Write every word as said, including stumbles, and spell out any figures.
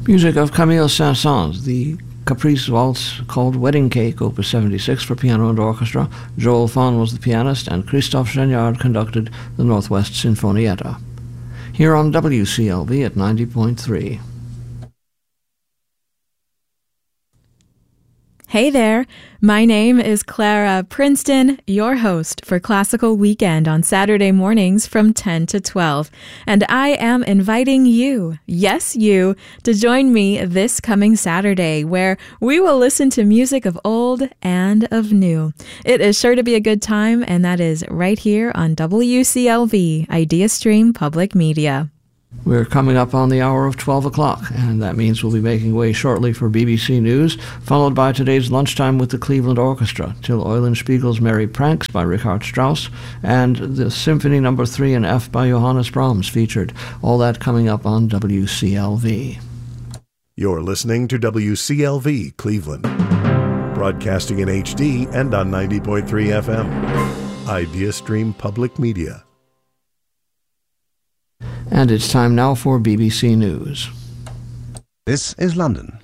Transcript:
Music of Camille Saint-Saëns, the Caprice Waltz called Wedding Cake, Opus seventy-six for piano and orchestra. Joel Fon was the pianist, and Christophe Cheniard conducted the Northwest Sinfonietta. Here on W C L V at ninety point three. Hey there, my name is Clara Princeton, your host for Classical Weekend on Saturday mornings from ten to twelve. And I am inviting you, yes you, to join me this coming Saturday, where we will listen to music of old and of new. It is sure to be a good time, and that is right here on W C L V, IdeaStream Public Media. We're coming up on the hour of twelve o'clock, and that means we'll be making way shortly for B B C News, followed by today's lunchtime with the Cleveland Orchestra, till Eulenspiegel's Merry Pranks by Richard Strauss, and the Symphony Number three in F by Johannes Brahms featured. All that coming up on W C L V. You're listening to W C L V Cleveland, broadcasting in H D and on ninety point three F M. IdeaStream Public Media. And it's time now for B B C News. This is London.